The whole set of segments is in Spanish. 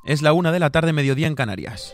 Es la 1 p.m, mediodía en Canarias.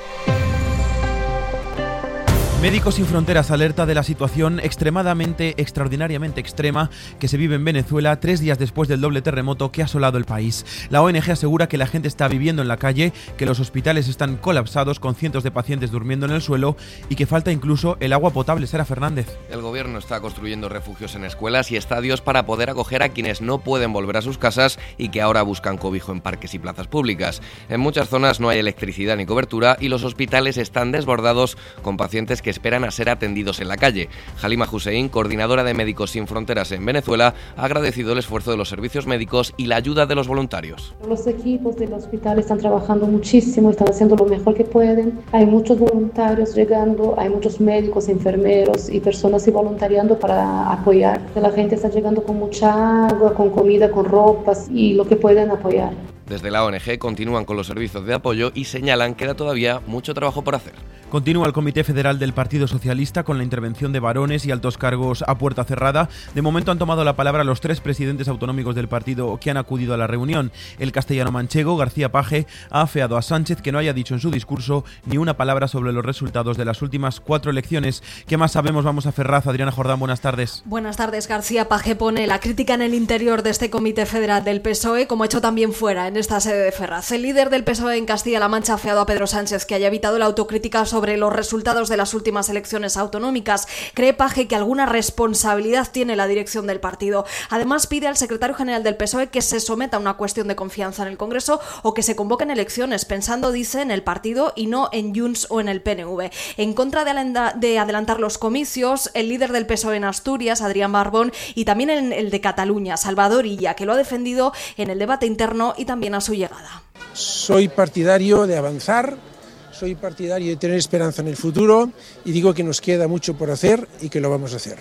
Médicos Sin Fronteras alerta de la situación extraordinariamente extrema que se vive en Venezuela 3 días después del doble terremoto que ha asolado el país. La ONG asegura que la gente está viviendo en la calle, que los hospitales están colapsados con cientos de pacientes durmiendo en el suelo y que falta incluso el agua potable. Sara Fernández. El gobierno está construyendo refugios en escuelas y estadios para poder acoger a quienes no pueden volver a sus casas y que ahora buscan cobijo en parques y plazas públicas. En muchas zonas no hay electricidad ni cobertura y los hospitales están desbordados con pacientes que esperan a ser atendidos en la calle. Halima Hussein, coordinadora de Médicos Sin Fronteras en Venezuela, ha agradecido el esfuerzo de los servicios médicos y la ayuda de los voluntarios. Los equipos del hospital están trabajando muchísimo, están haciendo lo mejor que pueden. Hay muchos voluntarios llegando, hay muchos médicos, enfermeros y personas voluntariando para apoyar. La gente está llegando con mucha agua, con comida, con ropas y lo que pueden apoyar. Desde la ONG continúan con los servicios de apoyo y señalan que queda todavía mucho trabajo por hacer. Continúa el Comité Federal del Partido Socialista con la intervención de varones y altos cargos a puerta cerrada. De momento han tomado la palabra los 3 presidentes autonómicos del partido que han acudido a la reunión. El castellano-manchego, García Page, ha afeado a Sánchez que no haya dicho en su discurso ni una palabra sobre los resultados de las últimas 4 elecciones. ¿Qué más sabemos? Vamos a Ferraz. Adriana Jordán, buenas tardes. Buenas tardes. García Page pone la crítica en el interior de este Comité Federal del PSOE, como ha hecho también fuera, en esta sede de Ferraz. El líder del PSOE en Castilla-La Mancha ha afeado a Pedro Sánchez que haya evitado la autocrítica sobre los resultados de las últimas elecciones autonómicas. Cree Page que alguna responsabilidad tiene la dirección del partido. Además, pide al secretario general del PSOE que se someta a una cuestión de confianza en el Congreso o que se convoquen elecciones, pensando, dice, en el partido y no en Junts o en el PNV. En contra de adelantar los comicios, el líder del PSOE en Asturias, Adrián Barbón, y también en el de Cataluña, Salvador Illa, que lo ha defendido en el debate interno y también a su llegada. Soy partidario de avanzar, soy partidario de tener esperanza en el futuro y digo que nos queda mucho por hacer y que lo vamos a hacer.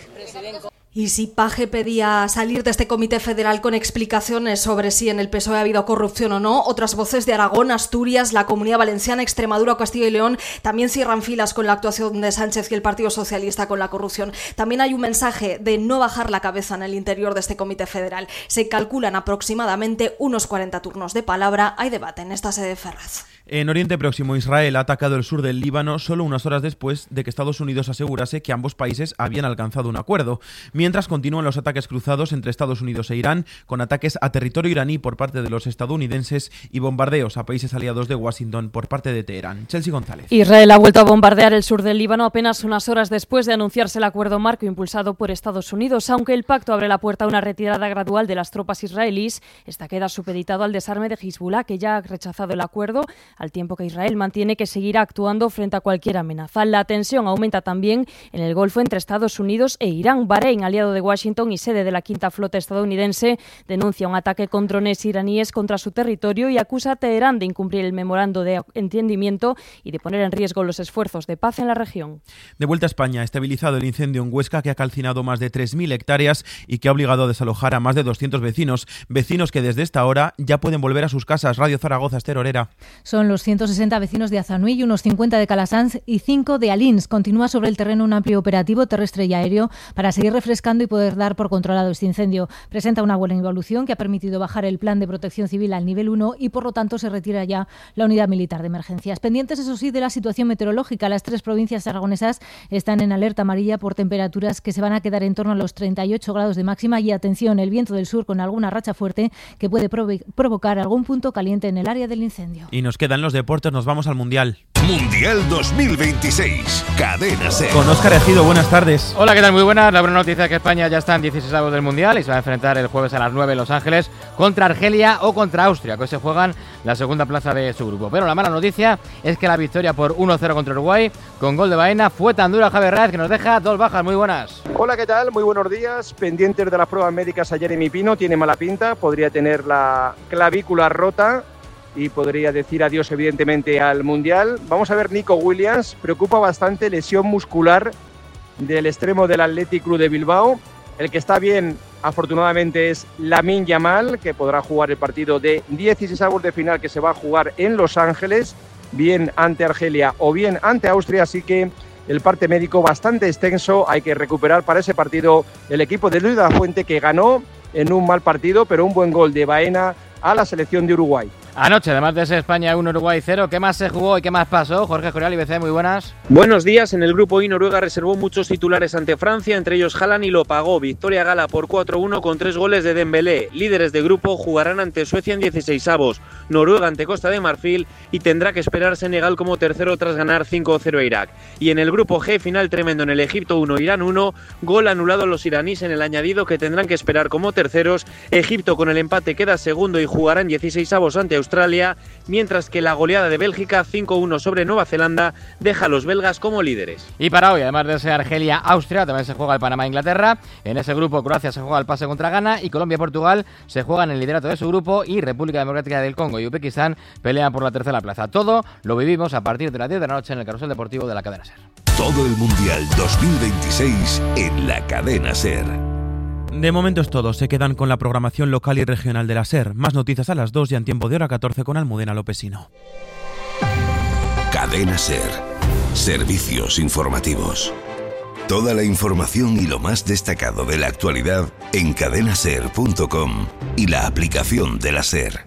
Y si Page pedía salir de este Comité Federal con explicaciones sobre si en el PSOE ha habido corrupción o no, otras voces de Aragón, Asturias, la Comunidad Valenciana, Extremadura, Castilla y León también cierran filas con la actuación de Sánchez y el Partido Socialista con la corrupción. También hay un mensaje de no bajar la cabeza en el interior de este Comité Federal. Se calculan aproximadamente unos 40 turnos de palabra. Hay debate en esta sede de Ferraz. En Oriente Próximo, Israel ha atacado el sur del Líbano solo unas horas después de que Estados Unidos asegurase que ambos países habían alcanzado un acuerdo. Mientras continúan los ataques cruzados entre Estados Unidos e Irán, con ataques a territorio iraní por parte de los estadounidenses y bombardeos a países aliados de Washington por parte de Teherán. Chelsea González. Israel ha vuelto a bombardear el sur del Líbano apenas unas horas después de anunciarse el acuerdo marco impulsado por Estados Unidos. Aunque el pacto abre la puerta a una retirada gradual de las tropas israelíes, esta queda supeditado al desarme de Hezbollah, que ya ha rechazado el acuerdo, al tiempo que Israel mantiene que seguirá actuando frente a cualquier amenaza. La tensión aumenta también en el Golfo entre Estados Unidos e Irán. Bahrein, aliado de Washington y sede de la quinta flota estadounidense, denuncia un ataque con drones iraníes contra su territorio y acusa a Teherán de incumplir el memorando de entendimiento y de poner en riesgo los esfuerzos de paz en la región. De vuelta a España, estabilizado el incendio en Huesca que ha calcinado más de 3.000 hectáreas y que ha obligado a desalojar a más de 200 vecinos que desde esta hora ya pueden volver a sus casas. Radio Zaragoza, Esther Orera. Son los 160 vecinos de Azanui y unos 50 de Calasanz y 5 de Alins. Continúa sobre el terreno un amplio operativo terrestre y aéreo para seguir refrescando y poder dar por controlado este incendio. Presenta una buena evolución que ha permitido bajar el plan de protección civil al nivel 1 y por lo tanto se retira ya la unidad militar de emergencias. Pendientes, eso sí, de la situación meteorológica. Las 3 provincias aragonesas están en alerta amarilla por temperaturas que se van a quedar en torno a los 38 grados de máxima y atención, el viento del sur con alguna racha fuerte que puede provocar algún punto caliente en el área del incendio. Y nos quedan los deportes, nos vamos al Mundial. Mundial 2026, Cadena SER. Con Óscar Ejido, buenas tardes. Hola, ¿qué tal? Muy buenas. La buena noticia es que España ya está en 16avos del Mundial y se va a enfrentar el jueves a las 9 en Los Ángeles contra Argelia o contra Austria, que hoy se juegan la segunda plaza de su grupo. Pero la mala noticia es que la victoria por 1-0 contra Uruguay, con gol de Baena, fue tan dura, Javier Ráez, que nos deja 2 bajas. Muy buenas. Hola, ¿qué tal? Muy buenos días. Pendientes de las pruebas médicas a Jeremy Pino, tiene mala pinta, podría tener la clavícula rota y podría decir adiós evidentemente al Mundial. Vamos a ver Nico Williams, preocupa bastante lesión muscular del extremo del Athletic Club de Bilbao. El que está bien, afortunadamente, es Lamine Yamal, que podrá jugar el partido de 16avos de final que se va a jugar en Los Ángeles, bien ante Argelia o bien ante Austria, así que el parte médico bastante extenso. Hay que recuperar para ese partido el equipo de Luis de la Fuente, que ganó en un mal partido, pero un buen gol de Baena a la selección de Uruguay. Anoche, además de ese España 1, Uruguay 0, ¿qué más se jugó y qué más pasó? Jorge Escorial, IBC, muy buenas. Buenos días. En el grupo I, Noruega reservó muchos titulares ante Francia, entre ellos Haaland, y lo pagó. Victoria gala por 4-1 con 3 goles de Dembélé. Líderes de grupo jugarán ante Suecia en 16avos, Noruega ante Costa de Marfil y tendrá que esperar Senegal como tercero tras ganar 5-0 a Irak. Y en el grupo G, final tremendo en el Egipto 1, Irán 1, gol anulado a los iraníes en el añadido que tendrán que esperar como terceros. Egipto con el empate queda segundo y jugará en 16avos ante Australia, mientras que la goleada de Bélgica 5-1 sobre Nueva Zelanda deja a los belgas como líderes. Y para hoy, además de ese Argelia-Austria, también se juega el Panamá-Inglaterra. En ese grupo, Croacia se juega el pase contra Ghana y Colombia-Portugal se juegan el liderato de su grupo, y República Democrática del Congo y Uzbekistán pelean por la tercera plaza. Todo lo vivimos a partir de las 10 de la noche en el Carrusel Deportivo de la Cadena SER. Todo el Mundial 2026 en la Cadena SER. De momento es todo, se quedan con la programación local y regional de la SER. Más noticias a las 2 y en tiempo de hora 14 con Almudena Lopesino. Cadena SER. Servicios informativos. Toda la información y lo más destacado de la actualidad en cadenaser.com y la aplicación de la SER.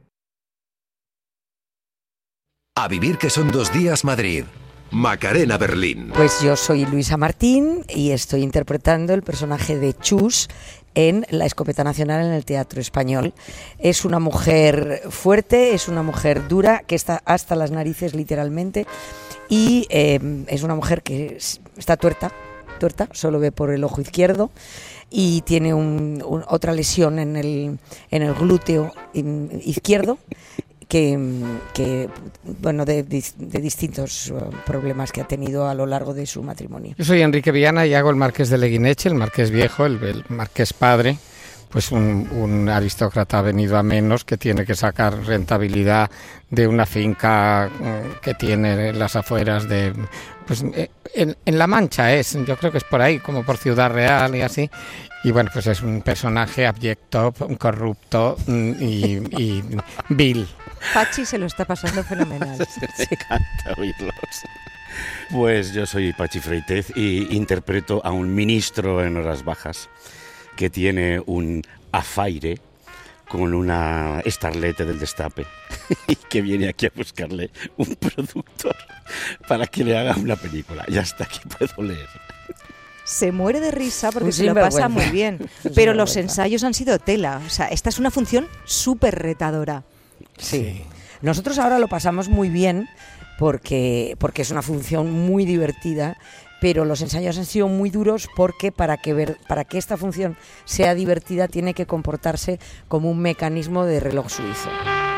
A vivir que son 2 días Madrid. Macarena Berlín. Pues yo soy Luisa Martín y estoy interpretando el personaje de Chus en La Escopeta Nacional en el Teatro Español. Es una mujer fuerte, es una mujer dura, que está hasta las narices literalmente, y es una mujer que está tuerta, solo ve por el ojo izquierdo, y tiene otra lesión en el glúteo izquierdo, que bueno, de distintos problemas que ha tenido a lo largo de su matrimonio. Yo soy Enrique Viana y hago el Marqués de Leguineche, el Marqués viejo, el Marqués padre, pues un aristócrata venido a menos que tiene que sacar rentabilidad de una finca que tiene en las afueras de... Pues en La Mancha yo creo que es por ahí, como por Ciudad Real y así. Y bueno, pues es un personaje abyecto, corrupto y vil. Pachi se lo está pasando fenomenal. Me encanta oírlos. Pues yo soy Pachi Freitez y interpreto a un ministro en horas bajas que tiene un afaire con una starlete del Destape y que viene aquí a buscarle un productor para que le haga una película. Y hasta aquí puedo leer. Se muere de risa porque se lo pasa muy bien, pero los ensayos han sido tela. O sea, esta es una función súper retadora. Sí. Nosotros ahora lo pasamos muy bien porque es una función muy divertida, pero los ensayos han sido muy duros porque para que esta función sea divertida tiene que comportarse como un mecanismo de reloj suizo.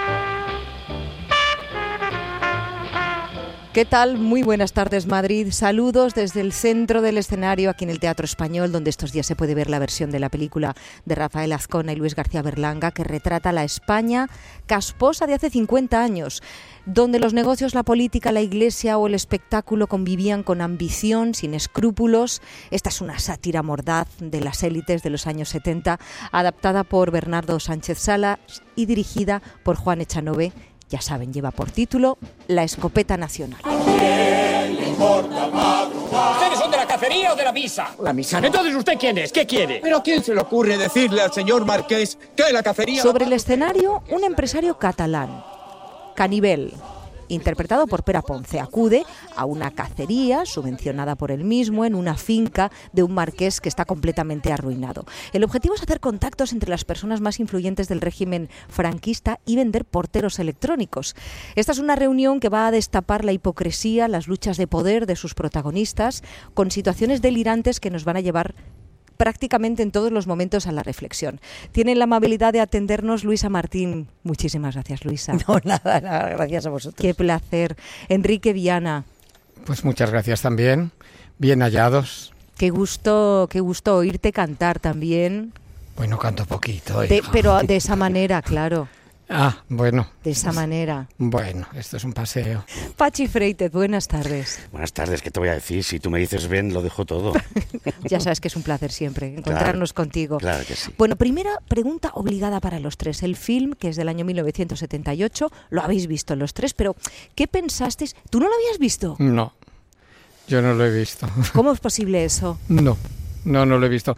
¿Qué tal? Muy buenas tardes, Madrid. Saludos desde el centro del escenario, aquí en el Teatro Español, donde estos días se puede ver la versión de la película de Rafael Azcona y Luis García Berlanga, que retrata la España casposa de hace 50 años, donde los negocios, la política, la iglesia o el espectáculo convivían con ambición, sin escrúpulos. Esta es una sátira mordaz de las élites de los años 70, adaptada por Bernardo Sánchez Salas y dirigida por Juan Echanove. Ya saben, lleva por título La Escopeta Nacional. ¿A quién le importa madrugar? ¿Ustedes son de la cacería o de la misa? La misa no. Entonces, ¿usted quién es? ¿Qué quiere? ¿Pero a quién se le ocurre decirle al señor Marqués que la cacería... Sobre el escenario, un empresario catalán, Canivel, interpretado por Pere Ponce, acude a una cacería subvencionada por él mismo en una finca de un marqués que está completamente arruinado. El objetivo es hacer contactos entre las personas más influyentes del régimen franquista y vender porteros electrónicos. Esta es una reunión que va a destapar la hipocresía, las luchas de poder de sus protagonistas, con situaciones delirantes que nos van a llevar prácticamente en todos los momentos a la reflexión. Tienen la amabilidad de atendernos Luisa Martín. Muchísimas gracias, Luisa. No, nada, gracias a vosotros. Qué placer. Enrique Viana. Pues muchas gracias también. Bien hallados. Qué gusto oírte cantar también. Bueno, canto poquito. Pero de esa manera, claro. Ah, bueno. De esa manera. Bueno, esto es un paseo. Pachi Freitez, buenas tardes. Buenas tardes, ¿qué te voy a decir? Si tú me dices ven, lo dejo todo. Ya sabes que es un placer siempre encontrarnos contigo. Claro que sí. Bueno, primera pregunta obligada para los tres. El film, que es del año 1978, lo habéis visto los tres, pero ¿qué pensasteis? ¿Tú no lo habías visto? No, yo no lo he visto. ¿Cómo es posible eso? No lo he visto.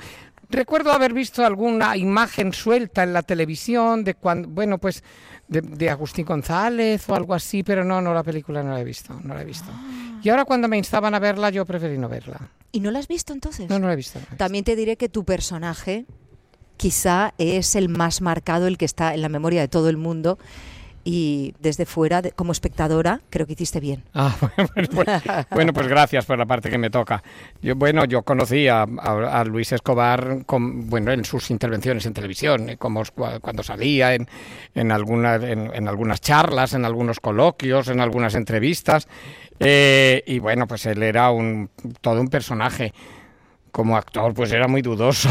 Recuerdo haber visto alguna imagen suelta en la televisión de cuando, bueno, pues de Agustín González o algo así, pero no, la película no la he visto. Y ahora cuando me instaban a verla, yo preferí no verla. ¿Y no la has visto entonces? No la he visto. También te diré que tu personaje quizá es el más marcado, el que está en la memoria de todo el mundo. Y desde fuera, como espectadora, creo que hiciste bien. Bueno, pues gracias por la parte que me toca. Yo conocí a Luis Escobar en sus intervenciones en televisión, como cuando salía en algunas charlas, en algunos coloquios, en algunas entrevistas. Y bueno, pues él era todo un personaje. Como actor, pues era muy dudoso.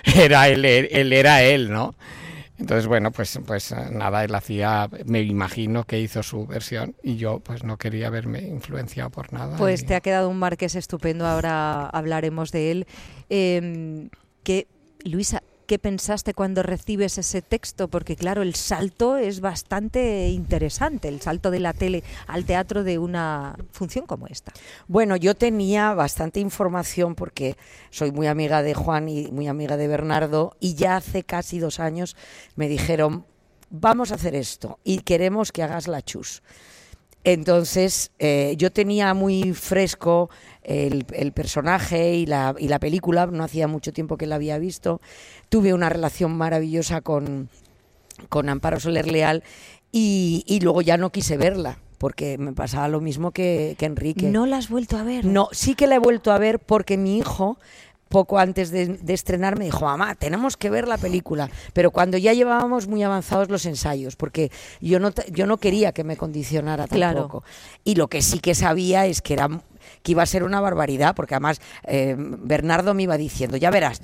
Él era él, ¿no? Entonces, bueno, pues nada, él me imagino que hizo su versión y yo pues no quería verme influenciado por nada. Pues te ha quedado un Marqués estupendo, ahora hablaremos de él. Luisa, ¿qué pensaste cuando recibes ese texto? Porque claro, el salto es bastante interesante, el salto de la tele al teatro de una función como esta. Bueno, yo tenía bastante información porque soy muy amiga de Juan y muy amiga de Bernardo, y ya hace casi 2 años me dijeron, vamos a hacer esto y queremos que hagas la Chus. Entonces yo tenía muy fresco el personaje y la película, no hacía mucho tiempo que la había visto. Tuve una relación maravillosa con Amparo Soler Leal y luego ya no quise verla porque me pasaba lo mismo que Enrique. ¿No la has vuelto a ver? No, sí que la he vuelto a ver porque mi hijo, poco antes de estrenar, me dijo, mamá, tenemos que ver la película, pero cuando ya llevábamos muy avanzados los ensayos, porque yo no quería que me condicionara tampoco. Claro. Y lo que sí que sabía es que iba a ser una barbaridad, porque además Bernardo me iba diciendo, ya verás,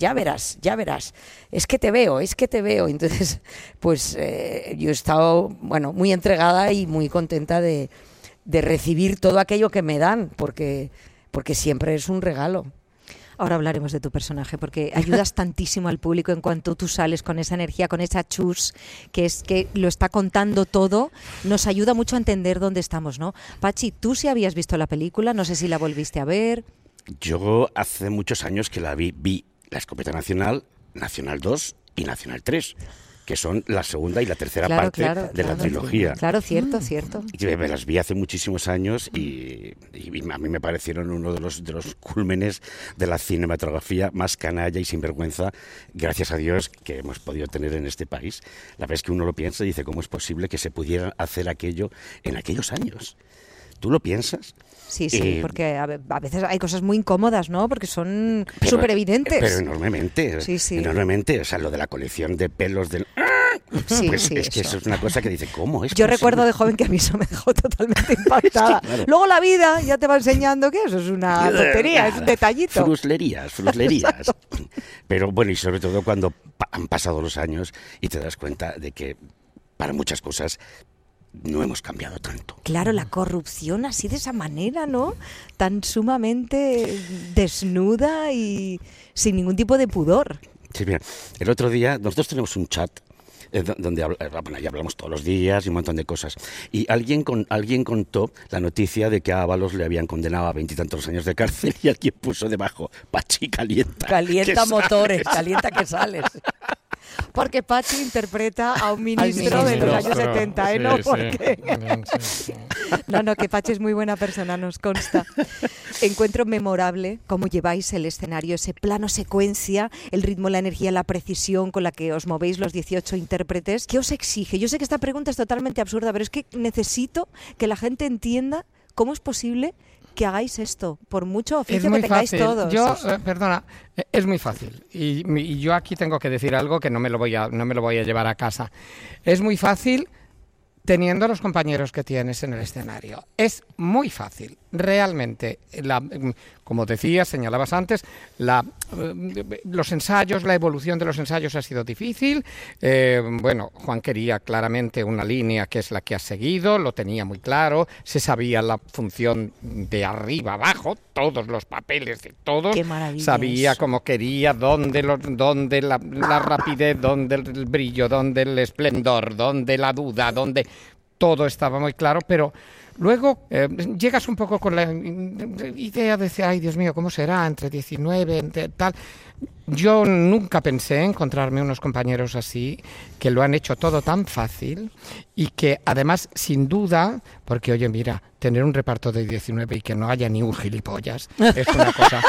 es que te veo. Entonces, pues yo he estado, muy entregada y muy contenta de recibir todo aquello que me dan, porque siempre es un regalo. Ahora hablaremos de tu personaje, porque ayudas tantísimo al público en cuanto tú sales con esa energía, con esa chus, que es que lo está contando todo, nos ayuda mucho a entender dónde estamos, ¿no? Pachi, tú sí habías visto la película, no sé si la volviste a ver. Yo hace muchos años que la vi La Escopeta Nacional, Nacional 2 y Nacional 3. Que son la segunda y la tercera parte de la trilogía. Claro, cierto. Y me las vi hace muchísimos años y a mí me parecieron uno de los cúlmenes de la cinematografía más canalla y sinvergüenza, gracias a Dios, que hemos podido tener en este país. La verdad es que uno lo piensa y dice, ¿cómo es posible que se pudiera hacer aquello en aquellos años? ¿Tú lo piensas? Sí, porque a veces hay cosas muy incómodas, ¿no? Porque son súper evidentes. Pero enormemente. Sí. Enormemente. O sea, lo de la colección de pelos del... es que eso es una cosa que dice, ¿cómo es? Yo recuerdo de joven que a mí eso me dejó totalmente impactada. Es que, claro. Luego la vida ya te va enseñando que eso es una tontería, es un detallito. Fruslerías. Pero bueno, y sobre todo cuando han pasado los años y te das cuenta de que para muchas cosas no hemos cambiado tanto. Claro, la corrupción así de esa manera, ¿no? Tan sumamente desnuda y sin ningún tipo de pudor. Sí, mira, el otro día nosotros tenemos un chat donde ya hablamos todos los días y un montón de cosas. Y alguien contó la noticia de que a Ábalos le habían condenado a 20 y tantos años de cárcel y alguien puso debajo, Pachi, calienta. Calienta motores, calienta que sales. Porque Pachi interpreta a un ministro de los años 70, ¿eh? No, que Pachi es muy buena persona, nos consta. Encuentro memorable cómo lleváis el escenario, ese plano secuencia, el ritmo, la energía, la precisión con la que os movéis los 18 intérpretes. ¿Qué os exige? Yo sé que esta pregunta es totalmente absurda, pero es que necesito que la gente entienda cómo es posible que hagáis esto, por mucho oficio que tengáis todos. Perdona, es muy fácil. Y yo aquí tengo que decir algo que no me lo voy a llevar a casa. Es muy fácil teniendo a los compañeros que tienes en el escenario. Es muy fácil, realmente. Como decías, señalabas antes, los ensayos, la evolución de los ensayos ha sido difícil. Juan quería claramente una línea que es la que ha seguido, lo tenía muy claro, se sabía la función de arriba abajo, todos los papeles de todos. Qué maravilla. Sabía cómo quería, dónde la rapidez, dónde el brillo, dónde el esplendor, dónde la duda, dónde... Todo estaba muy claro, pero Luego llegas un poco con la idea de decir, ay Dios mío, ¿cómo será entre 19, entre tal? Yo nunca pensé encontrarme unos compañeros así, que lo han hecho todo tan fácil y que además, sin duda, porque oye, mira, tener un reparto de 19 y que no haya ni un gilipollas es una cosa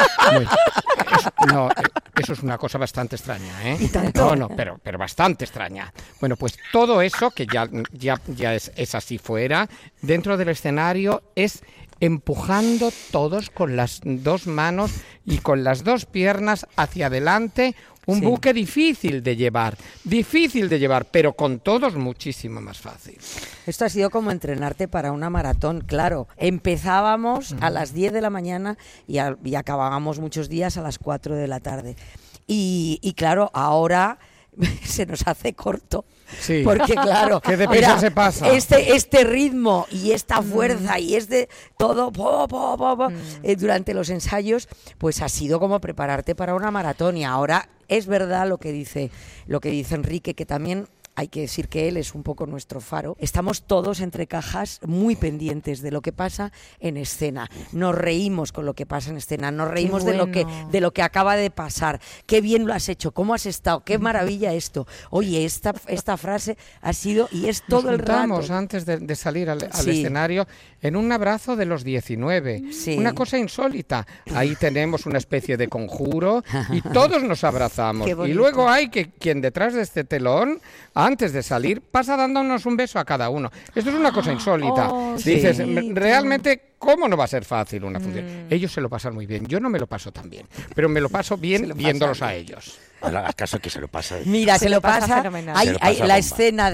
eso es una cosa bastante extraña, ¿eh? Pero bastante extraña. Bueno, pues todo eso, que ya es así fuera, dentro del escenario es empujando todos con las dos manos y con las dos piernas hacia adelante, un buque difícil de llevar, pero con todos muchísimo más fácil. Esto ha sido como entrenarte para una maratón, claro. Empezábamos a las 10 de la mañana y acabábamos muchos días a las 4 de la tarde. Y claro, ahora se nos hace corto. Sí. Porque claro, qué deprisa se pasa. Este ritmo y esta fuerza y todo durante los ensayos, pues ha sido como prepararte para una maratón. Y ahora es verdad lo que dice Enrique, que también hay que decir que él es un poco nuestro faro. Estamos todos entre cajas muy pendientes de lo que pasa en escena. Nos reímos con lo que pasa en escena, nos reímos de lo que acaba de pasar. Qué bien lo has hecho, cómo has estado, qué maravilla esto. Oye, esta frase ha sido y es todo el rato. Antes de salir al escenario en un abrazo de los 19. Sí. Una cosa insólita. Ahí tenemos una especie de conjuro y todos nos abrazamos. Y luego hay quien detrás de este telón, antes de salir, pasa dándonos un beso a cada uno. Esto es una cosa insólita. Dices, realmente, ¿cómo no va a ser fácil una función? Ellos se lo pasan muy bien. Yo no me lo paso tan bien, pero me lo paso bien viéndolos a ellos. No hagas caso que se lo pasa. Mira, se lo pasa fenomenal. Hay la escena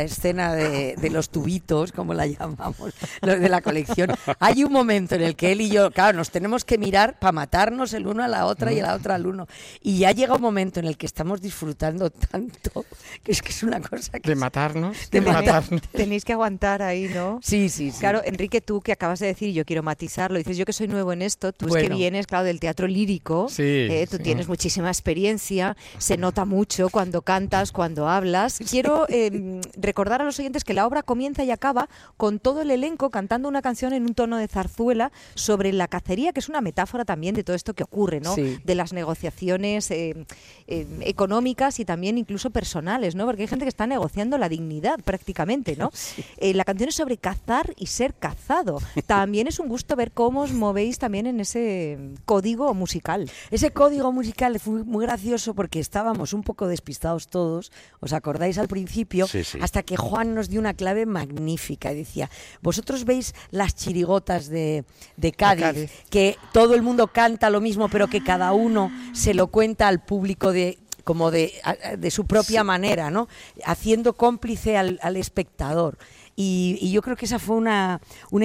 de los tubitos, como la llamamos, los de la colección. Hay un momento en el que él y yo, claro, nos tenemos que mirar para matarnos el uno a la otra y la otra al uno. Y ya llega un momento en el que estamos disfrutando tanto que es una cosa que... De matarnos. Tenéis que aguantar ahí, ¿no? Sí. Claro, Enrique, tú que acabas de decir, yo quiero matizarlo, dices yo que soy nuevo en esto, tú es que vienes, claro, del teatro lírico, tú tienes muchísima experiencia, se nota mucho cuando cantas, cuando hablas. Quiero recordar a los oyentes que la obra comienza y acaba con todo el elenco cantando una canción en un tono de zarzuela sobre la cacería, que es una metáfora también de todo esto que ocurre, ¿no? Sí. De las negociaciones económicas y también incluso personales, ¿no? Porque hay gente que está negociando la dignidad prácticamente, ¿no? Sí. La canción es sobre cazar y ser cazado. También es un gusto ver cómo os movéis también en ese código musical. Ese código musical fue muy gracioso porque estábamos un poco despistados todos, ¿os acordáis al principio? Sí. Hasta que Juan nos dio una clave magnífica y decía, vosotros veis las chirigotas de Cádiz, que todo el mundo canta lo mismo, pero que cada uno se lo cuenta al público de su propia manera, ¿no? Haciendo cómplice al espectador. Y yo creo que esa fue una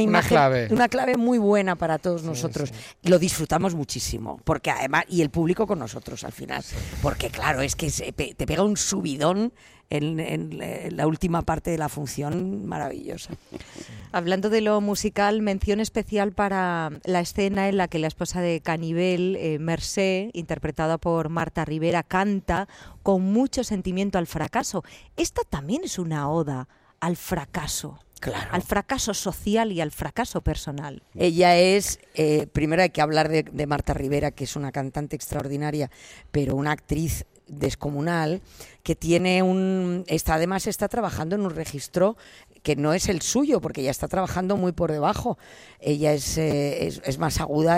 clave muy buena para todos nosotros. Sí. Lo disfrutamos muchísimo, porque además, y el público con nosotros al final, porque claro, es que te pega un subidón en la última parte de la función maravillosa. Hablando de lo musical, mención especial para la escena en la que la esposa de Canivel, Mercé, interpretada por Marta Rivera, canta con mucho sentimiento al fracaso. Esta también es una oda al fracaso. Claro. Al fracaso social y al fracaso personal. Ella es, primero hay que hablar de Marta Rivera, que es una cantante extraordinaria, pero una actriz descomunal, que además está trabajando en un registro que no es el suyo, porque ella está trabajando muy por debajo. Ella es más aguda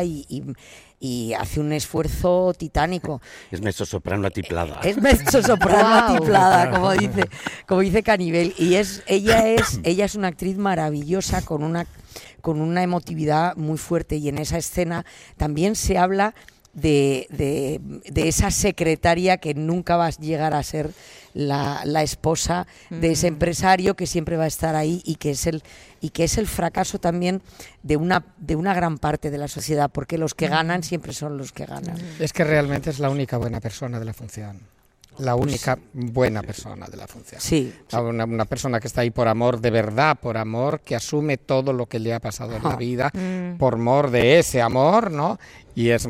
y hace un esfuerzo titánico. Es mezzosoprano atiplada. Es mezzosoprano atiplada, como dice Canivel. Y ella es una actriz maravillosa con una emotividad muy fuerte. Y en esa escena también se habla de esa secretaria que nunca va a llegar a ser la esposa de ese empresario que siempre va a estar ahí y que es el fracaso también de una gran parte de la sociedad, porque los que ganan siempre son los que ganan. Es que realmente es la única buena persona de la función. La única buena persona de la función. Sí. Una persona que está ahí por amor de verdad, por amor, que asume todo lo que le ha pasado en la vida, por mor de ese amor, ¿no? Y es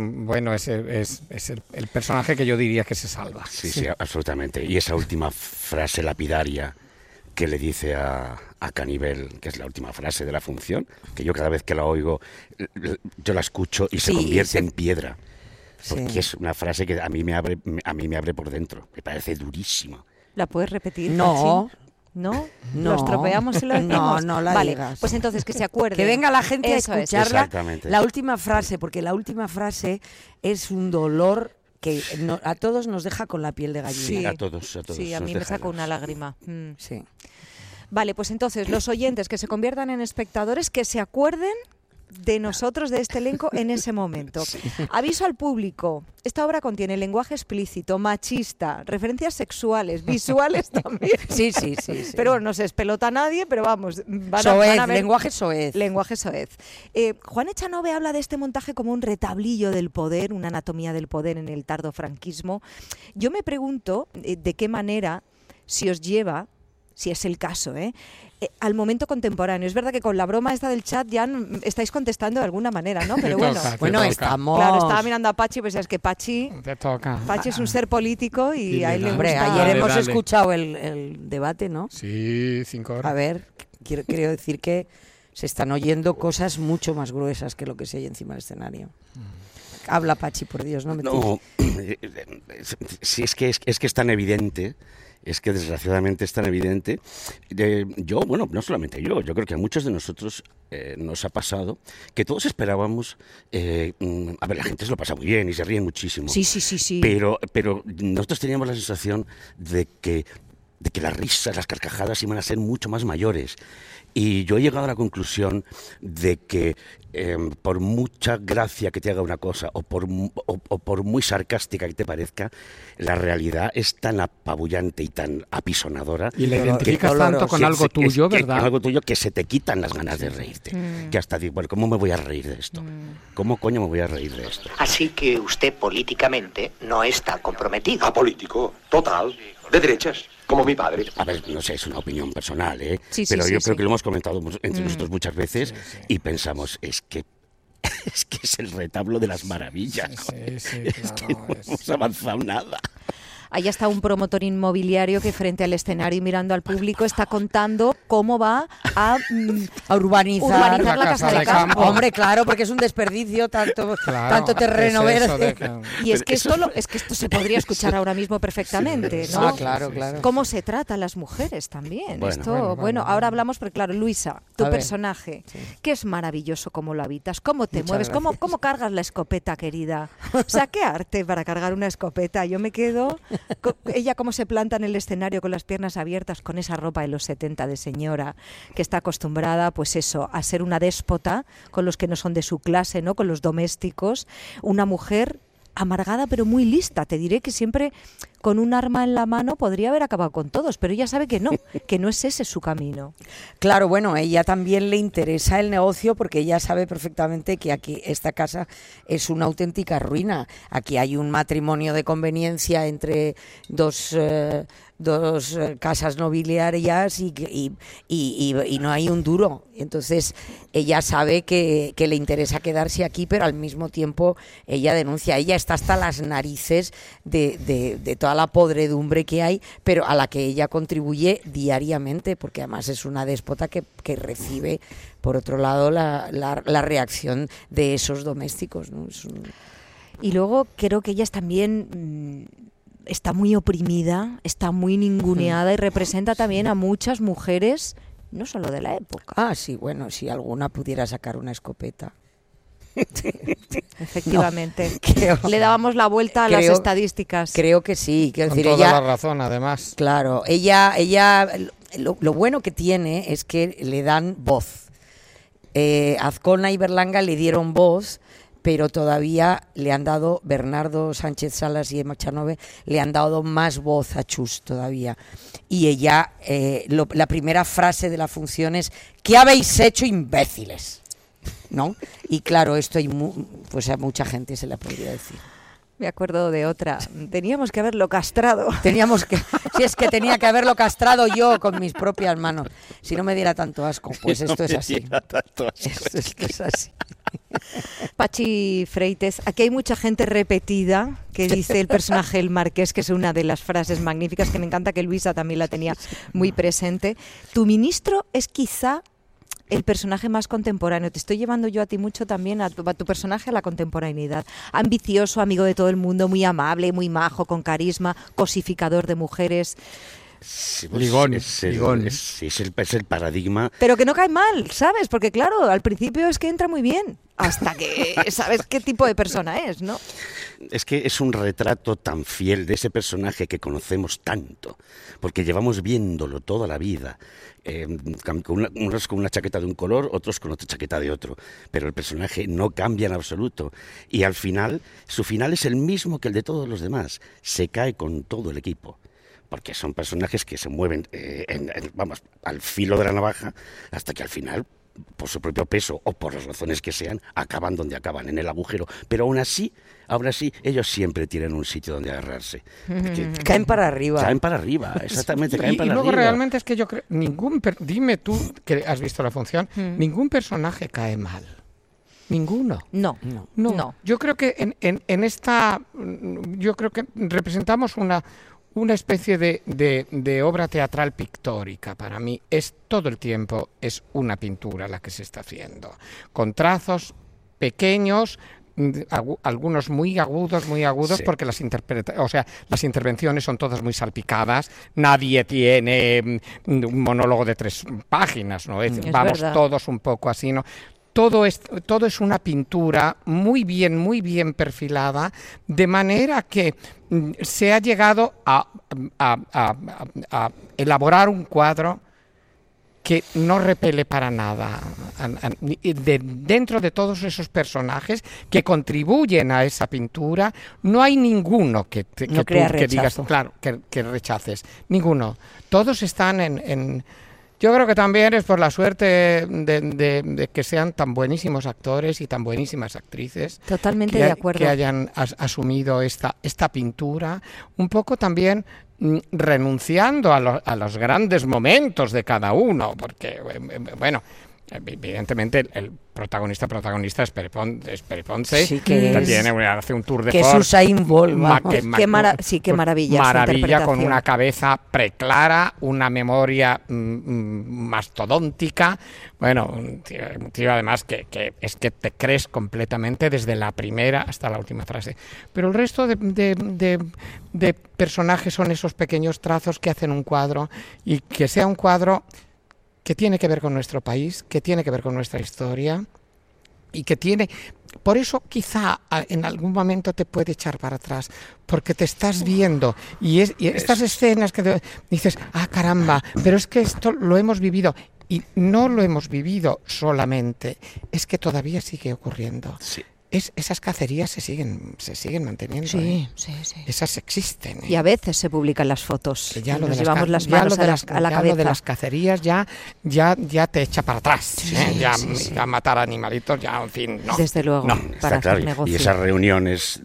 el personaje que yo diría que se salva. Sí, absolutamente. Y esa última frase lapidaria que le dice a Canivel, que es la última frase de la función, que yo cada vez que la oigo, yo la escucho y se convierte en piedra. Porque es una frase que a mí me abre por dentro. Me parece durísimo. ¿La puedes repetir? No. Pachi? ¿No? No. ¿Lo estropeamos y lo decimos? No la digas. Pues entonces que se acuerden. Que venga la gente a Eso es. escucharla. Exactamente. La última frase, porque la última frase es un dolor que a todos nos deja con la piel de gallina. Sí. A todos. Sí, a mí me saca una lágrima. Sí. Vale, pues entonces los oyentes que se conviertan en espectadores, que se acuerden de nosotros, de este elenco, en ese momento. Sí. Aviso al público. Esta obra contiene lenguaje explícito, machista, referencias sexuales, visuales también. Sí. Pero bueno, no se espelota a nadie, pero vamos, van a ver... lenguaje soez. Lenguaje soez. Juan Echanove habla de este montaje como un retablillo del poder, una anatomía del poder en el tardo franquismo. Yo me pregunto de qué manera, si os lleva, si es el caso, al momento contemporáneo. Es verdad que con la broma esta del chat ya estáis contestando de alguna manera, ¿no? Pero bueno, estamos... Claro, estaba mirando a Pachi, pues es que Pachi es un ser político y a él le gusta. Hombre, ayer hemos escuchado el debate, ¿no? Sí, 5 horas. A ver, quiero decir que se están oyendo cosas mucho más gruesas que lo que se oye encima del escenario. Habla, Pachi, por Dios, no me No, sí, es que es tan evidente. Es que desgraciadamente es tan evidente. No solamente yo creo que a muchos de nosotros nos ha pasado que todos esperábamos, a ver, la gente se lo pasa muy bien y se ríe muchísimo. Sí. Pero nosotros teníamos la sensación de que las risas, las carcajadas iban a ser mucho más mayores. Y yo he llegado a la conclusión de que por mucha gracia que te haga una cosa o por muy sarcástica que te parezca, la realidad es tan apabullante y tan apisonadora. Y la identificas tanto con algo tuyo, ¿verdad? Con algo tuyo que se te quitan las ganas de reírte. Que hasta digo, bueno, ¿cómo me voy a reír de esto? ¿Cómo coño me voy a reír de esto? Así que usted políticamente no está comprometido. Apolítico, total, de derechas. Como mi padre. A ver, no sé, es una opinión personal, Sí, pero yo creo sí. que lo hemos comentado entre nosotros muchas veces y pensamos, es que es el retablo de las maravillas. Es que no hemos avanzado nada. Ahí está un promotor inmobiliario que frente al escenario y mirando al público está contando cómo va a urbanizar la casa de campo. Hombre, claro, porque es un desperdicio tanto terreno verde. Y es que esto se podría escuchar ahora mismo perfectamente, ¿no? Claro. Cómo se trata a las mujeres también. Bueno, Ahora hablamos, porque claro, Luisa, tu personaje, que es maravilloso cómo lo habitas, cómo te mueves, cómo cargas la escopeta, querida. O sea, qué arte para cargar una escopeta. Yo me quedo... Ella cómo se planta en el escenario con las piernas abiertas, con esa ropa de los 70 de señora, que está acostumbrada, pues eso, a ser una déspota con los que no son de su clase, ¿no? Con los domésticos. Una mujer amargada pero muy lista. Te diré que siempre con un arma en la mano podría haber acabado con todos, pero ella sabe que no es ese su camino. Claro, bueno, a ella también le interesa el negocio porque ella sabe perfectamente que aquí esta casa es una auténtica ruina. Aquí hay un matrimonio de conveniencia entre dos casas nobiliarias y no hay un duro. Entonces ella sabe que le interesa quedarse aquí, pero al mismo tiempo ella denuncia. Ella está hasta las narices de toda la podredumbre que hay, pero a la que ella contribuye diariamente, porque además es una déspota que recibe, por otro lado, la reacción de esos domésticos, ¿no? Y luego creo que ella también... está muy oprimida, está muy ninguneada y representa también a muchas mujeres, no solo de la época. Ah, sí, bueno, si alguna pudiera sacar una escopeta. Efectivamente. Le dábamos la vuelta a las estadísticas. Creo que sí. Con toda la razón, además. Claro, ella lo bueno que tiene es que le dan voz. Azcona y Berlanga le dieron voz, pero todavía le han dado, Bernardo Sánchez Salas y Emma Echanove, le han dado más voz a Chus todavía. Y ella, la primera frase de la función es: ¿qué habéis hecho, imbéciles? ¿No? Y claro, esto pues a mucha gente se la podría decir. Me acuerdo de otra. Teníamos que haberlo castrado. Si es que tenía que haberlo castrado yo con mis propias manos. Si no me diera tanto asco. Pues esto es así. Esto es así. Pachi Freites, aquí hay mucha gente repetida que dice el personaje del Marqués, que es una de las frases magníficas que me encanta, que Luisa también la tenía muy presente. Tu ministro es quizá el personaje más contemporáneo. Te estoy llevando yo a ti mucho también, a tu personaje, a la contemporaneidad. Ambicioso, amigo de todo el mundo, muy amable, muy majo, con carisma, cosificador de mujeres. Sí, Ligón. Es el paradigma. Pero que no cae mal, ¿sabes? Porque claro, al principio es que entra muy bien, hasta que sabes qué tipo de persona es, ¿no? Es que es un retrato tan fiel de ese personaje que conocemos tanto, porque llevamos viéndolo toda la vida. Unos con una chaqueta de un color, otros con otra chaqueta de otro, pero el personaje no cambia en absoluto, y al final, su final es el mismo que el de todos los demás, se cae con todo el equipo, porque son personajes que se mueven al filo de la navaja hasta que al final, por su propio peso o por las razones que sean, acaban donde acaban, en el agujero, pero aún así ellos siempre tienen un sitio donde agarrarse. Caen para arriba. Caen para arriba, exactamente, caen para arriba. Y luego realmente es que yo creo, dime tú que has visto la función, ningún personaje cae mal. Ninguno. No. Yo creo que en esta, yo creo que representamos una especie de obra teatral pictórica. Para mí todo el tiempo es una pintura la que se está haciendo, con trazos pequeños, algunos muy agudos, sí, porque las intervenciones son todas muy salpicadas, nadie tiene un monólogo de 3 páginas, ¿no? Vamos verdad. Todos un poco así, ¿no? Todo es una pintura muy bien perfilada, de manera que se ha llegado a elaborar un cuadro que no repele para nada. Dentro de todos esos personajes que contribuyen a esa pintura, no hay ninguno que digas, claro, que rechaces. Ninguno. Todos están en Yo creo que también es por la suerte de que sean tan buenísimos actores y tan buenísimas actrices. Totalmente de acuerdo. Que hayan asumido esta pintura, un poco también renunciando a los grandes momentos de cada uno, porque, bueno, evidentemente el protagonista es Periponte, sí, que hace un tour de force. Que es Usain Bolt, qué maravilla. Maravilla, con una cabeza preclara, una memoria mastodóntica. Bueno, un tío además que es que te crees completamente desde la primera hasta la última frase. Pero el resto de personajes son esos pequeños trazos que hacen un cuadro, y que sea un cuadro que tiene que ver con nuestro país, que tiene que ver con nuestra historia, y que tiene... Por eso quizá en algún momento te puede echar para atrás, porque te estás viendo, y estas escenas que dices, caramba, pero es que esto lo hemos vivido, y no lo hemos vivido solamente, es que todavía sigue ocurriendo. Sí. Esas cacerías se siguen manteniendo. Sí. Esas existen. Y a veces se publican las fotos. Ya nos llevamos las manos a la cabeza. Lo de las cacerías ya te echa para atrás. Sí, ya matar animalitos, ya, en fin, no. Desde luego, no, para está hacer claro. negocio. Y esas reuniones,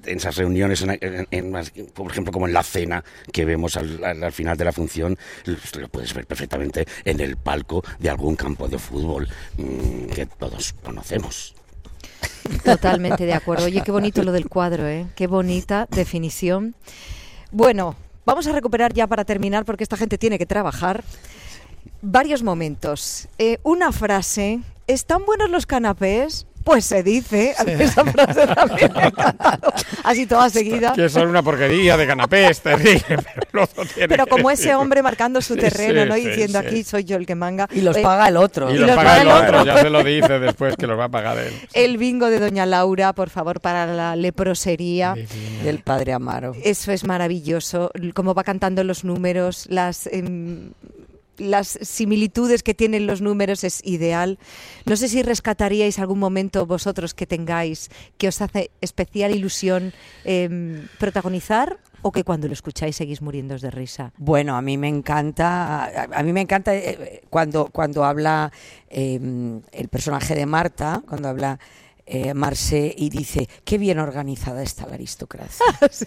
por ejemplo, como en la cena que vemos al final de la función, lo puedes ver perfectamente en el palco de algún campo de fútbol que todos conocemos. Totalmente de acuerdo. Oye, qué bonito lo del cuadro, ¿eh? Qué bonita definición. Bueno, vamos a recuperar ya para terminar, porque esta gente tiene que trabajar. Varios momentos. Una frase: ¿están buenos los canapés? Pues se dice, sí. Esa frase también me ha encantado. Así toda seguida. Que son una porquería de canapés, terrible. Pero como ese hombre marcando su terreno, ¿no? Y diciendo, aquí soy yo el que manga. Y los paga el otro. Y los paga el otro. Ya se lo dice después, que los va a pagar él. El bingo de Doña Laura, por favor, para la leprosería. Del padre Amaro. Eso es maravilloso. Cómo va cantando los números, las similitudes que tienen los números, es ideal. No sé si rescataríais algún momento vosotros que tengáis que os hace especial ilusión protagonizar, o que cuando lo escucháis seguís muriéndoos de risa. Bueno, a mí me encanta cuando habla el personaje de Marta, cuando habla Marse y dice, qué bien organizada está la aristocracia.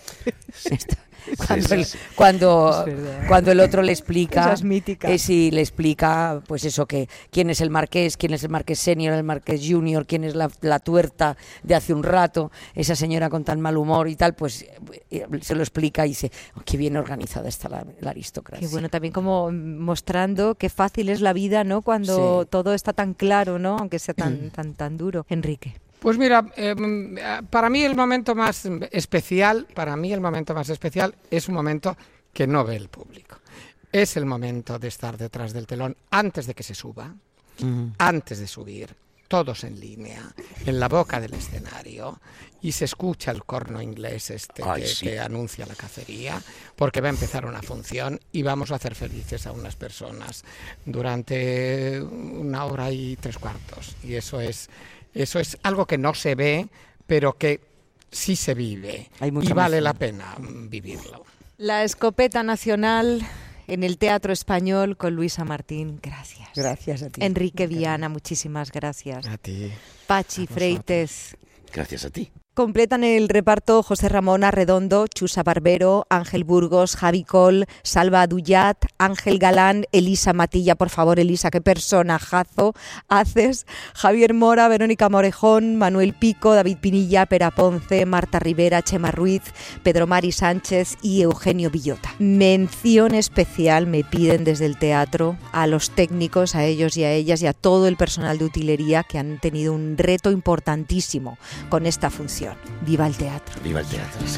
Cuando el otro le explica, esa es mítica. Sí, le explica, pues eso, que quién es el marqués senior, el marqués junior, quién es la tuerta de hace un rato, esa señora con tan mal humor y tal, pues se lo explica y dice, qué bien organizada está la aristocracia. Qué bueno, también como mostrando qué fácil es la vida, ¿no? Cuando todo está tan claro, ¿no? Aunque sea tan duro. Enrique. Pues mira, para mí el momento más especial es un momento que no ve el público. Es el momento de estar detrás del telón antes de que se suba, antes de subir, todos en línea, en la boca del escenario, y se escucha el corno inglés que anuncia la cacería, porque va a empezar una función y vamos a hacer felices a unas personas durante 1 hora y 3/4. Y eso es algo que no se ve, pero que sí se vive y vale la pena vivirlo. La escopeta nacional en el Teatro Español con Luisa Martín. Gracias. Gracias a ti. Enrique Viana, muchísimas gracias. A ti. Pachi Freites. Gracias a ti. Completan el reparto José Ramón Arredondo, Chusa Barbero, Ángel Burgos, Javi Col, Salva Duyat, Ángel Galán, Elisa Matilla. Por favor, Elisa, qué personajazo haces. Javier Mora, Verónica Morejón, Manuel Pico, David Pinilla, Pera Ponce, Marta Rivera, Chema Ruiz, Pedro Mari Sánchez y Eugenio Villota. Mención especial me piden desde el teatro a los técnicos, a ellos y a ellas y a todo el personal de utilería que han tenido un reto importantísimo con esta función. Viva el teatro. Viva el teatro, sí.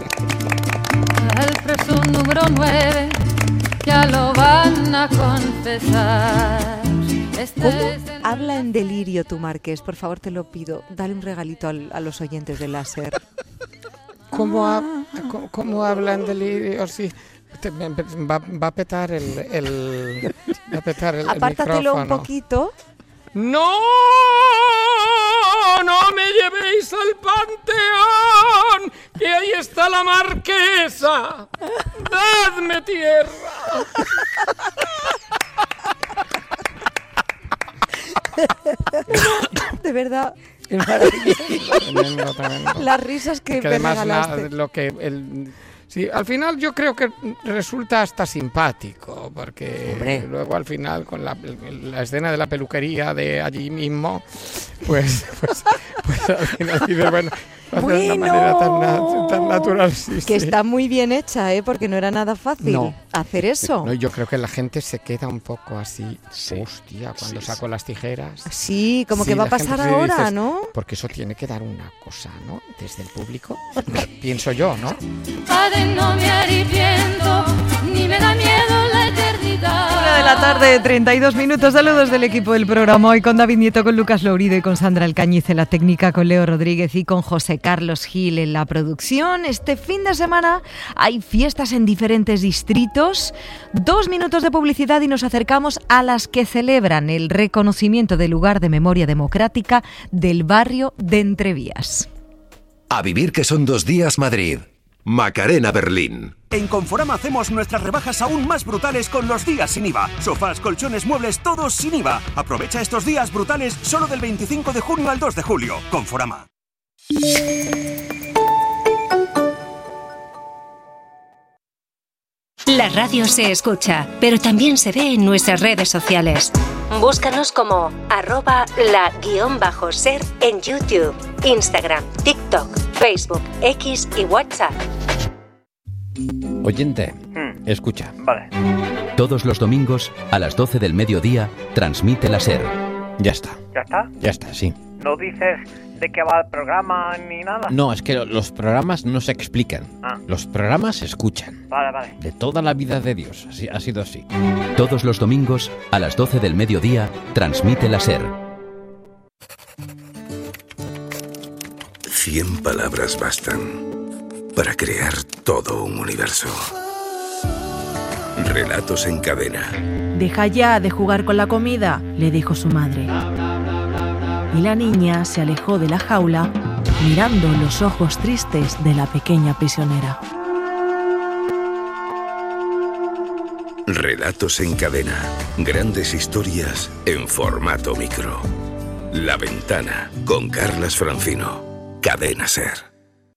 El preso número 9 ya lo van a confesar. ¿Cómo habla en delirio tu Marqués? Por favor, te lo pido. Dale un regalito a los oyentes de la SER. ¿Cómo habla en delirio? Sí. Va a petar el Apártatelo micrófono. un poquito. ¡No! ¡No me llevéis al Panteón! ¡Que ahí está la marquesa! ¡Dadme tierra! De verdad. Tremendo. Las risas que me además regalaste. Sí, al final yo creo que resulta hasta simpático, porque luego al final con la escena de la peluquería de allí mismo, pues al final dices, bueno, de una manera tan natural. Sí, que está muy bien hecha, porque no era nada fácil hacer eso. No, yo creo que la gente se queda un poco así, hostia, cuando saco las tijeras. Sí, como que va a pasar ahora, dices, ¿no? Porque eso tiene que dar una cosa, ¿no? Desde el público, pienso yo, ¿no? Padre, no me arrepiento, ni me da miedo la eternidad. 1:32 PM, saludos del equipo del programa, hoy con David Nieto, con Lucas Lourido y con Sandra Alcañiz en la técnica, con Leo Rodríguez y con José Carlos Gil en la producción. Este fin de semana hay fiestas en diferentes distritos. 2 minutos de publicidad y nos acercamos a las que celebran el reconocimiento del lugar de memoria democrática del barrio de Entrevías. A vivir que son 2 días Madrid. Macarena Berlín. En Conforama hacemos nuestras rebajas aún más brutales con los días sin IVA. Sofás, colchones, muebles, todos sin IVA. Aprovecha estos días brutales solo del 25 de junio al 2 de julio. Conforama. La radio se escucha, pero también se ve en nuestras redes sociales. Búscanos como @la_ser en YouTube, Instagram, TikTok, Facebook, X y WhatsApp. Oyente, escucha. Vale. Todos los domingos a las 12 del mediodía transmite la SER. Ya está. ¿Ya está? Ya está, sí. ¿No dices de qué va el programa ni nada? No, es que los programas no se explican. Ah. Los programas se escuchan. Vale. De toda la vida de Dios. Así, ha sido así. Todos los domingos a las 12 del mediodía transmite la SER. 100 palabras bastan para crear todo un universo. Relatos en cadena. Deja ya de jugar con la comida, le dijo su madre. Y la niña se alejó de la jaula, mirando los ojos tristes de la pequeña prisionera. Relatos en cadena. Grandes historias en formato micro. La Ventana, con Carlas Francino. Cadena SER.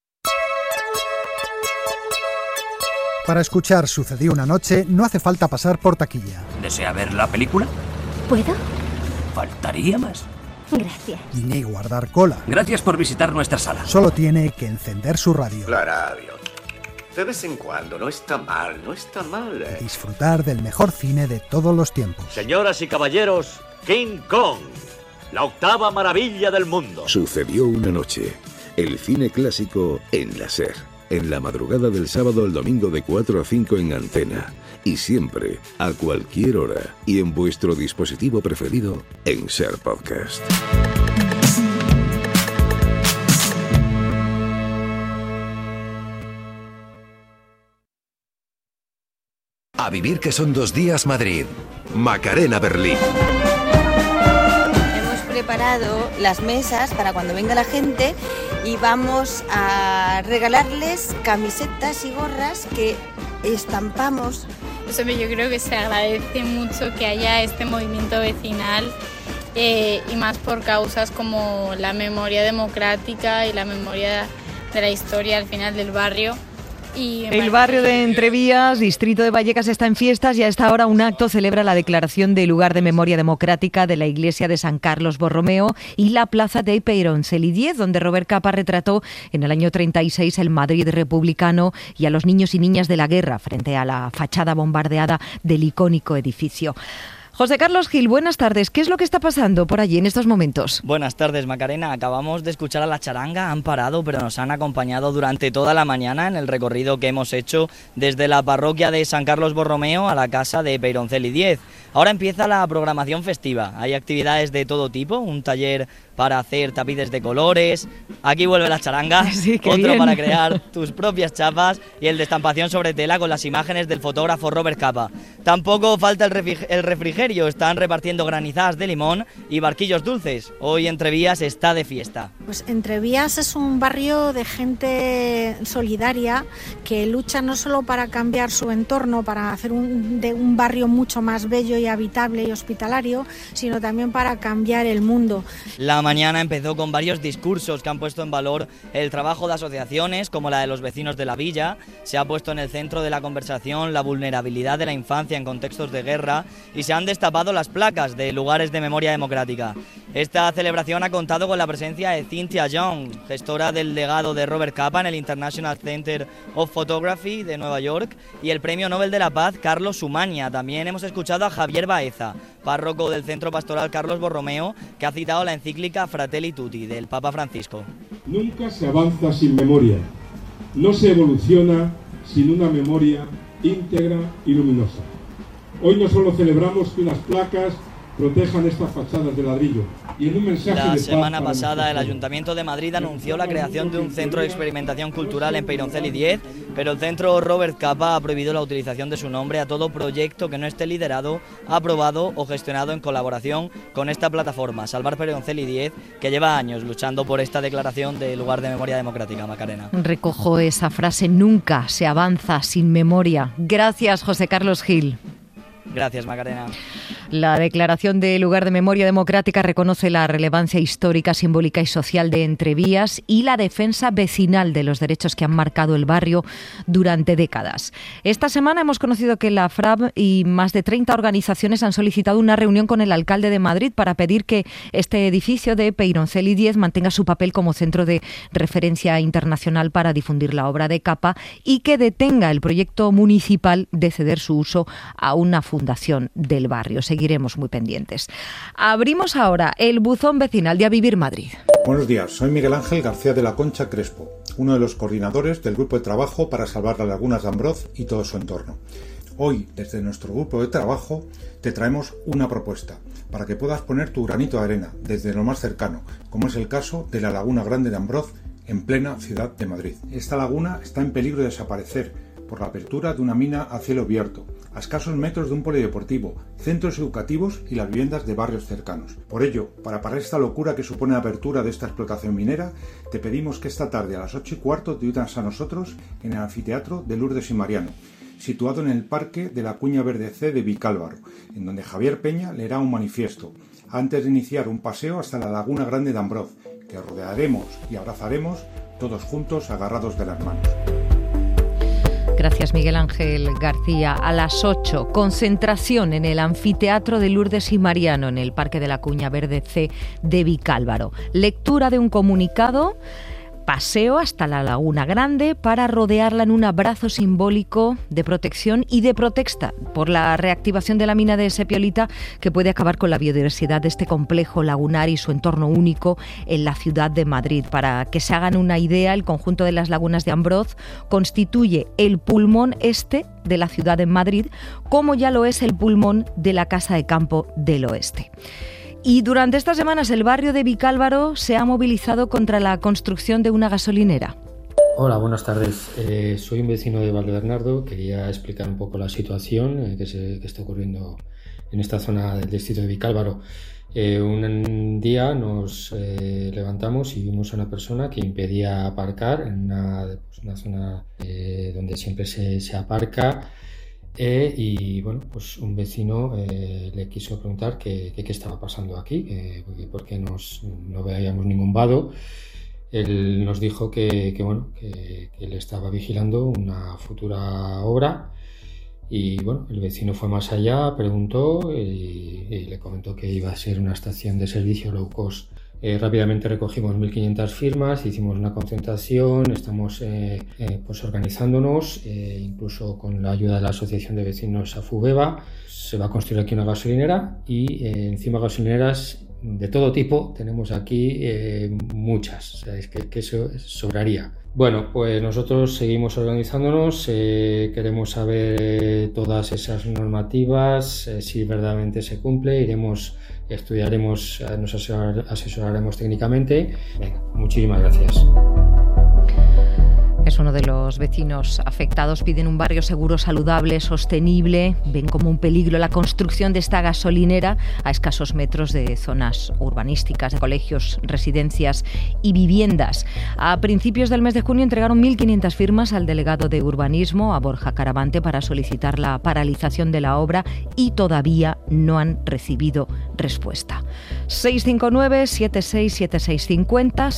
Para escuchar Sucedió una noche no hace falta pasar por taquilla. ¿Desea ver la película? ¿Puedo? Faltaría más. Gracias. Ni guardar cola. Gracias por visitar nuestra sala. Solo tiene que encender su radio. La radio. De vez en cuando, no está mal, no está mal. Disfrutar del mejor cine de todos los tiempos. Señoras y caballeros, King Kong, la octava maravilla del mundo. Sucedió una noche. El cine clásico en la SER. En la madrugada del sábado al domingo de 4 a 5 en Antena. Y siempre, a cualquier hora. Y en vuestro dispositivo preferido, en SER Podcast. A vivir que son 2 días Madrid. Macarena Berlín. Hemos preparado las mesas para cuando venga la gente y vamos a regalarles camisetas y gorras que estampamos. Yo creo que se agradece mucho que haya este movimiento vecinal y más por causas como la memoria democrática y la memoria de la historia al final del barrio. El barrio de Entrevías, distrito de Vallecas, está en fiestas y a esta hora un acto celebra la declaración de lugar de memoria democrática de la iglesia de San Carlos Borromeo y la plaza de Peyroncel 10, donde Robert Capa retrató en el año 36 el Madrid republicano y a los niños y niñas de la guerra frente a la fachada bombardeada del icónico edificio. José Carlos Gil, buenas tardes. ¿Qué es lo que está pasando por allí en estos momentos? Buenas tardes, Macarena. Acabamos de escuchar a la charanga, han parado, pero nos han acompañado durante toda la mañana en el recorrido que hemos hecho desde la parroquia de San Carlos Borromeo a la casa de Peyroncel 10. Ahora empieza la programación festiva. Hay actividades de todo tipo, un taller para hacer tapices de colores, aquí vuelve la charanga, sí, otro bien. Para crear tus propias chapas y el de estampación sobre tela con las imágenes del fotógrafo Robert Capa. Tampoco falta el refrigerio, están repartiendo granizadas de limón y barquillos dulces. Hoy Entrevías está de fiesta. Pues Entrevías es un barrio de gente solidaria que lucha no solo para cambiar su entorno, para hacer de un barrio mucho más bello y habitable y hospitalario, sino también para cambiar el mundo. La mañana empezó con varios discursos que han puesto en valor el trabajo de asociaciones como la de los vecinos de la villa. Se ha puesto en el centro de la conversación la vulnerabilidad de la infancia en contextos de guerra y se han destapado las placas de lugares de memoria democrática. Esta celebración ha contado con la presencia de Cynthia Young, gestora del legado de Robert Capa en el International Center of Photography de Nueva York, y el Premio Nobel de la Paz Carlos Sumaña. También hemos escuchado a Javier Baeza, párroco del Centro Pastoral Carlos Borromeo, que ha citado la encíclica Fratelli Tutti del Papa Francisco. Nunca se avanza sin memoria, no se evoluciona sin una memoria íntegra y luminosa. Hoy no solo celebramos que unas placas protejan estas fachadas de ladrillo. Y en un mensaje la de semana pasada el Ayuntamiento de Madrid anunció la creación de un centro de experimentación cultural en Peyroncel 10, pero el centro Robert Capa ha prohibido la utilización de su nombre a todo proyecto que no esté liderado, aprobado o gestionado en colaboración con esta plataforma, Salvar Peyroncel 10, que lleva años luchando por esta declaración de lugar de memoria democrática. Macarena. Recojo esa frase, nunca se avanza sin memoria. Gracias, José Carlos Gil. Gracias, Macarena. La declaración de lugar de memoria democrática reconoce la relevancia histórica, simbólica y social de Entrevías y la defensa vecinal de los derechos que han marcado el barrio durante décadas. Esta semana hemos conocido que la FRAB y más de 30 organizaciones han solicitado una reunión con el alcalde de Madrid para pedir que este edificio de Peyroncel 10 mantenga su papel como centro de referencia internacional para difundir la obra de Capa y que detenga el proyecto municipal de ceder su uso a una fundación del barrio. Seguiremos muy pendientes. Abrimos ahora el buzón vecinal de A Vivir Madrid. Buenos días, soy Miguel Ángel García de la Concha Crespo, uno de los coordinadores del grupo de trabajo para salvar las lagunas de Ambroz y todo su entorno. Hoy, desde nuestro grupo de trabajo, te traemos una propuesta para que puedas poner tu granito de arena desde lo más cercano, como es el caso de la Laguna Grande de Ambroz, en plena ciudad de Madrid. Esta laguna está en peligro de desaparecer por la apertura de una mina a cielo abierto, a escasos metros de un polideportivo, centros educativos y las viviendas de barrios cercanos. Por ello, para parar esta locura que supone la apertura de esta explotación minera, te pedimos que esta tarde a las 8:15 te unas a nosotros en el anfiteatro de Lourdes y Mariano, situado en el Parque de la Cuña Verde C de Vicálvaro, en donde Javier Peña leerá un manifiesto, antes de iniciar un paseo hasta la Laguna Grande de Ambroz, que rodearemos y abrazaremos todos juntos agarrados de las manos. Gracias, Miguel Ángel García. A las 8, concentración en el Anfiteatro de Lourdes y Mariano, en el Parque de la Cuña Verde C de Vicálvaro. Lectura de un comunicado, paseo hasta la Laguna Grande para rodearla en un abrazo simbólico de protección y de protesta por la reactivación de la mina de sepiolita, que puede acabar con la biodiversidad de este complejo lagunar y su entorno único en la ciudad de Madrid. Para que se hagan una idea, el conjunto de las lagunas de Ambroz constituye el pulmón este de la ciudad de Madrid, como ya lo es el pulmón de la Casa de Campo del Oeste. Y durante estas semanas el barrio de Vicálvaro se ha movilizado contra la construcción de una gasolinera. Hola, buenas tardes. Soy un vecino de Valdebernardo. Quería explicar un poco la situación que está ocurriendo en esta zona del distrito de Vicálvaro. Un día nos levantamos y vimos a una persona que impedía aparcar en una zona donde siempre se aparca. Y bueno, pues un vecino le quiso preguntar qué estaba pasando aquí, porque no veíamos ningún vado. Él nos dijo que él estaba vigilando una futura obra, y bueno, el vecino fue más allá, preguntó y le comentó que iba a ser una estación de servicio low cost. Rápidamente recogimos 1.500 firmas, hicimos una concentración, estamos pues organizándonos, incluso con la ayuda de la Asociación de Vecinos Afubeba. Se va a construir aquí una gasolinera y encima gasolineras de todo tipo tenemos aquí muchas, o sea, es que eso sobraría. Bueno, pues nosotros seguimos organizándonos, queremos saber todas esas normativas, si verdaderamente se cumple, estudiaremos, nos asesoraremos técnicamente. Venga, muchísimas gracias. Es uno de los vecinos afectados. Piden un barrio seguro, saludable, sostenible. Ven como un peligro la construcción de esta gasolinera a escasos metros de zonas urbanísticas, de colegios, residencias y viviendas. A principios del mes de junio entregaron 1.500 firmas al delegado de urbanismo, a Borja Caravante, para solicitar la paralización de la obra, y todavía no han recibido respuesta. 659-767650,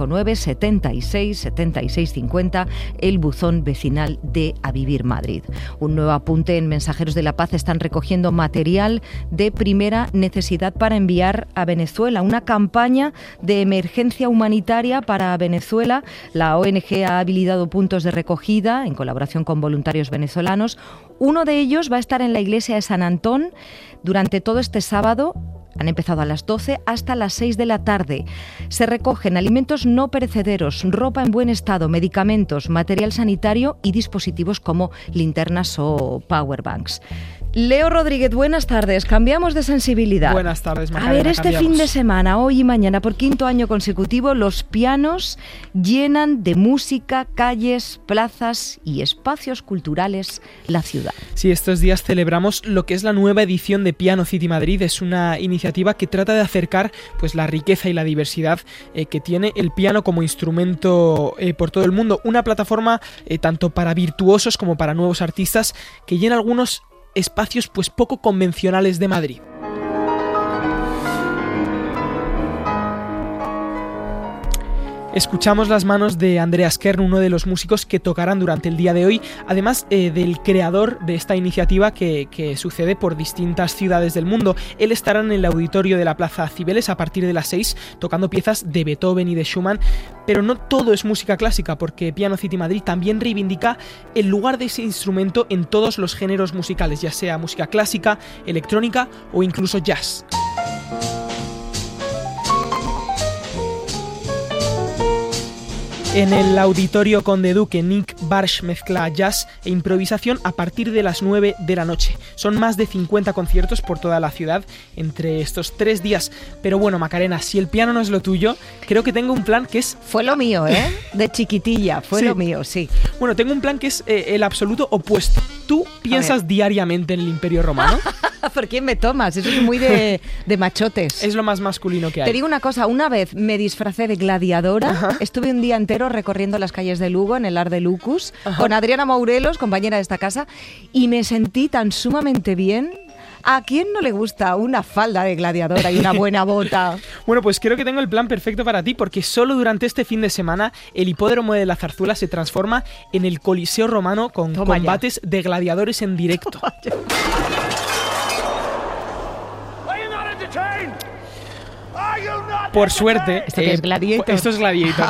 659-767650, el buzón vecinal de A Vivir Madrid. Un nuevo apunte: en Mensajeros de la Paz están recogiendo material de primera necesidad para enviar a Venezuela. Una campaña de emergencia humanitaria para Venezuela. La ONG ha habilitado puntos de recogida en colaboración con voluntarios venezolanos. Uno de ellos va a estar en la iglesia de San Antón durante todo este sábado. Han empezado a las 12 hasta las 6 de la tarde. Se recogen alimentos no perecederos, ropa en buen estado, medicamentos, material sanitario y dispositivos como linternas o powerbanks. Leo Rodríguez, buenas tardes. Cambiamos de sensibilidad. Buenas tardes, Macarena. A ver, este fin de semana, hoy y mañana, por quinto año consecutivo, los pianos llenan de música calles, plazas y espacios culturales la ciudad. Sí, estos días celebramos lo que es la nueva edición de Piano City Madrid. Es una iniciativa que trata de acercar pues la riqueza y la diversidad que tiene el piano como instrumento por todo el mundo. Una plataforma tanto para virtuosos como para nuevos artistas, que llena algunos espacios pues poco convencionales de Madrid. Escuchamos las manos de Andreas Kern, uno de los músicos que tocarán durante el día de hoy, además del creador de esta iniciativa que sucede por distintas ciudades del mundo. Él estará en el auditorio de la Plaza Cibeles a partir de las 6, tocando piezas de Beethoven y de Schumann, pero no todo es música clásica, porque Piano City Madrid también reivindica el lugar de ese instrumento en todos los géneros musicales, ya sea música clásica, electrónica o incluso jazz. En el Auditorio Conde Duque, Nick Barsh mezcla jazz e improvisación a partir de las 9 de la noche. Son más de 50 conciertos por toda la ciudad entre estos 3 días. Pero bueno, Macarena, si el piano no es lo tuyo, creo que tengo un plan que es... Fue lo mío, ¿eh? De chiquitilla, fue sí. Lo mío, sí. Bueno, tengo un plan que es el absoluto opuesto. ¿Tú piensas diariamente en el Imperio Romano? ¿Por quién me tomas? Eso es muy de machotes. Es lo más masculino que hay. Te digo una cosa, una vez me disfracé de gladiadora. Ajá. Estuve un día entero recorriendo las calles de Lugo, en el Ar de Lucus, con Adriana Mourelos, compañera de esta casa, y me sentí tan sumamente bien. ¿A quién no le gusta una falda de gladiadora y una buena bota? Bueno, pues creo que tengo el plan perfecto para ti, porque solo durante este fin de semana el hipódromo de la Zarzuela se transforma en el Coliseo Romano con combates de gladiadores en directo. Por suerte, ¿Esto qué es Gladiator? Esto es Gladiator,